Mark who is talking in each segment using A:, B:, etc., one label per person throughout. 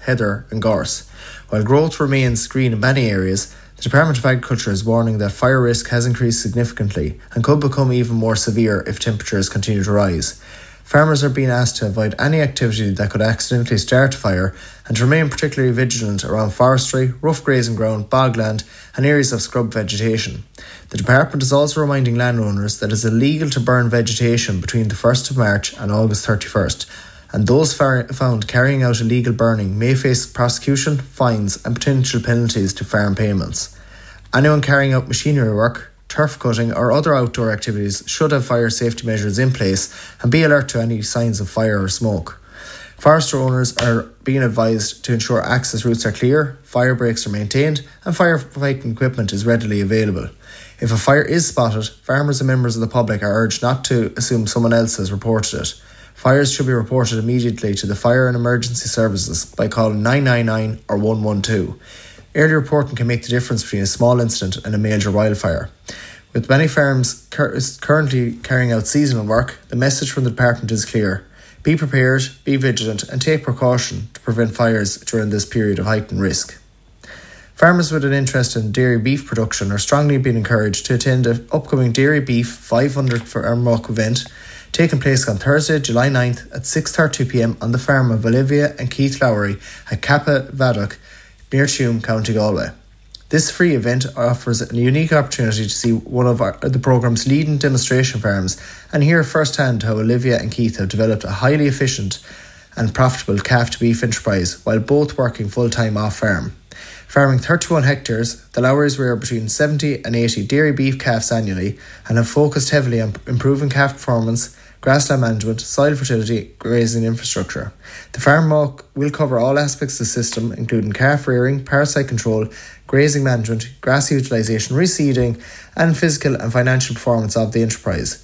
A: heather and gorse. While growth remains green in many areas, the Department of Agriculture is warning that fire risk has increased significantly and could become even more severe if temperatures continue to rise. Farmers are being asked to avoid any activity that could accidentally start a fire and to remain particularly vigilant around forestry, rough grazing ground, bogland and areas of scrub vegetation. The department is also reminding landowners that it is illegal to burn vegetation between the 1st of March and August 31st, and those found carrying out illegal burning may face prosecution, fines and potential penalties to farm payments. Anyone carrying out machinery work, turf cutting or other outdoor activities should have fire safety measures in place and be alert to any signs of fire or smoke. Forester owners are being advised to ensure access routes are clear, fire breaks are maintained and firefighting equipment is readily available. If a fire is spotted, farmers and members of the public are urged not to assume someone else has reported it. Fires should be reported immediately to the Fire and Emergency Services by calling 999 or 112. Early reporting can make the difference between a small incident and a major wildfire. With many farms currently carrying out seasonal work, the message from the department is clear. Be prepared, be vigilant and take precaution to prevent fires during this period of heightened risk. Farmers with an interest in dairy beef production are strongly being encouraged to attend an upcoming Dairy Beef 500 Farm Walk event taking place on Thursday, July 9th at 6:30pm on the farm of Olivia and Keith Lowry at Kappa Vaddock, near Tuam, County Galway. This free event offers a unique opportunity to see one of the programme's leading demonstration farms and hear firsthand how Olivia and Keith have developed a highly efficient and profitable calf-to-beef enterprise while both working full-time off-farm. Farming 31 hectares, the Lowrys rear between 70 and 80 dairy beef calves annually and have focused heavily on improving calf performance, grassland management, soil fertility, grazing infrastructure. The farm walk will cover all aspects of the system, including calf rearing, parasite control, grazing management, grass utilisation, reseeding, and physical and financial performance of the enterprise.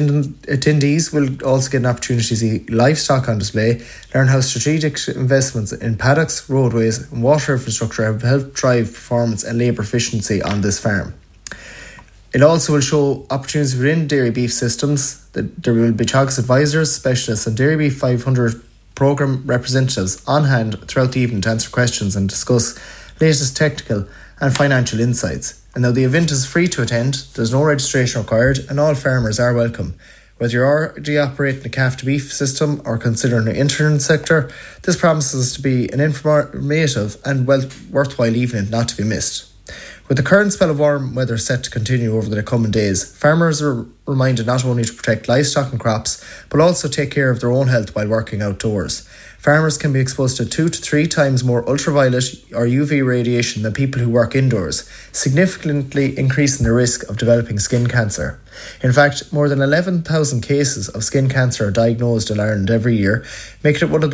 A: Attendees will also get an opportunity to see livestock on display, learn how strategic investments in paddocks, roadways, and water infrastructure have helped drive performance and labour efficiency on this farm. It also will show opportunities within dairy beef systems. There will be Teagasc advisors, specialists and Dairy Beef 500 programme representatives on hand throughout the evening to answer questions and discuss latest technical and financial insights. And now the event is free to attend, there's no registration required and all farmers are welcome. Whether you're already operating a calf-to-beef system or considering an intern sector, this promises to be an informative and worthwhile evening not to be missed. With the current spell of warm weather set to continue over the coming days, farmers are reminded not only to protect livestock and crops, but also take care of their own health while working outdoors. Farmers can be exposed to 2 to 3 times more ultraviolet or UV radiation than people who work indoors, significantly increasing the risk of developing skin cancer. In fact, more than 11,000 cases of skin cancer are diagnosed in Ireland every year, making it one of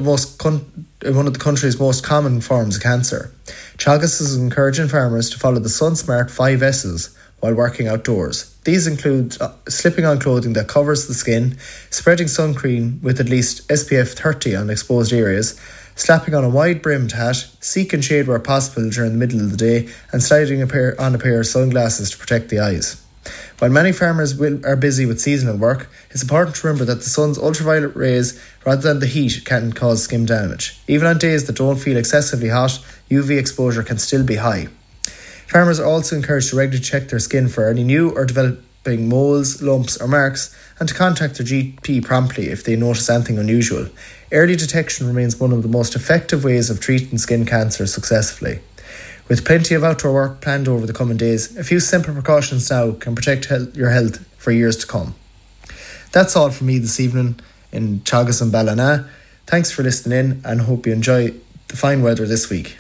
A: the country's most common forms of cancer. Teagasc is encouraging farmers to follow the SunSmart 5S's while working outdoors. These include slipping on clothing that covers the skin, spreading sun cream with at least SPF 30 on exposed areas, slapping on a wide-brimmed hat, seeking shade where possible during the middle of the day, and sliding on a pair of sunglasses to protect the eyes. While many farmers are busy with seasonal work, it's important to remember that the sun's ultraviolet rays, rather than the heat, can cause skin damage. Even on days that don't feel excessively hot, UV exposure can still be high. Farmers are also encouraged to regularly check their skin for any new or developing moles, lumps or marks and to contact their GP promptly if they notice anything unusual. Early detection remains one of the most effective ways of treating skin cancer successfully. With plenty of outdoor work planned over the coming days, a few simple precautions now can protect your health for years to come. That's all from me this evening in Teagasc and Ballina. Thanks for listening in and hope you enjoy the fine weather this week.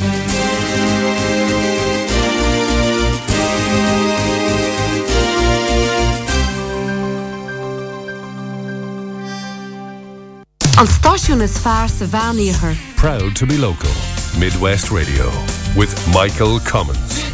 B: An stáisiún is fearr sa bhean iarthar.
C: Proud to be local. Midwest Radio with Michael Cummins.